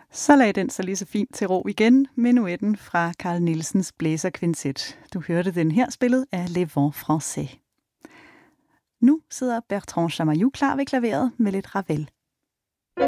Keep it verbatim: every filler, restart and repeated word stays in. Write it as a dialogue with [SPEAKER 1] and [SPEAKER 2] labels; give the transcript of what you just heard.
[SPEAKER 1] Så lagde den sig lige så fint til ro igen, menuetten fra Carl Nielsens blæserkvintet. Du hørte den her spillet af Les Vents Français. Nu sidder Bertrand Chamayou klar ved klaveret med lidt Ravel.